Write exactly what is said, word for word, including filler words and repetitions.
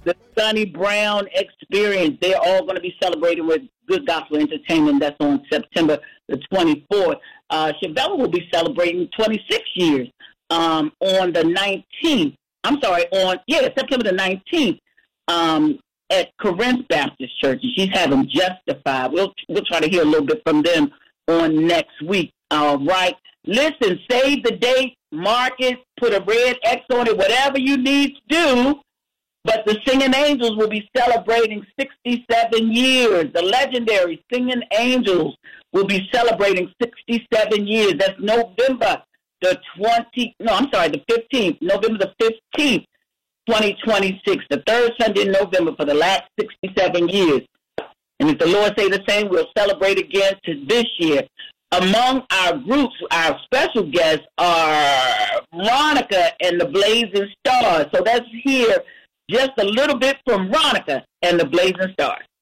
the Sonny Brown Experience. They're all going to be celebrating with Good Gospel Entertainment. That's on September the twenty-fourth. Uh, Chevelle will be celebrating twenty-six years um, on the nineteenth. I'm sorry, on, yeah, September the nineteenth um, at Corinth Baptist Church. She's having Justified. We'll, we'll try to hear a little bit from them on next week. All right. Listen, save the date, mark it, put a red X on it, whatever you need to do. But the Singing Angels will be celebrating sixty-seven years. The legendary Singing Angels will be celebrating sixty-seven years. That's November the twentieth. No, I'm sorry, the fifteenth. November the fifteenth, twenty twenty-six. The third Sunday in November for the last sixty-seven years. And if the Lord say the same, we'll celebrate again to this year. Among our groups, our special guests are Ronica and the Blazing Stars. So let's hear just a little bit from Ronica and the Blazing Stars.